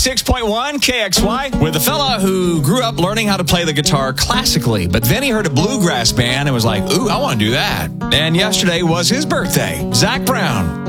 96.1 KXY with a fella who grew up learning how to play the guitar classically, but then he heard a bluegrass band and was like, ooh, I want to do that. And yesterday was his birthday. Zach Brown.